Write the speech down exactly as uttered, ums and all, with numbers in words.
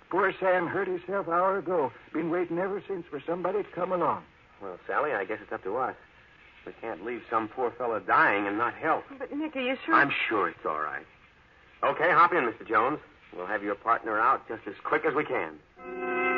Poor Sam hurt himself an hour ago. Been waiting ever since for somebody to come along. Well, Sally, I guess it's up to us. We can't leave some poor fellow dying and not help. But, Nick, are you sure? I'm sure it's all right. Okay, hop in, Mister Jones. We'll have your partner out just as quick as we can.